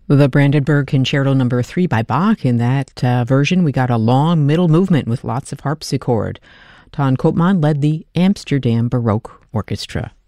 The Brandenburg Concerto No. 3 by Bach. In that version, we got a long middle movement with lots of harpsichord. Ton Koopman led the Amsterdam Baroque Orchestra.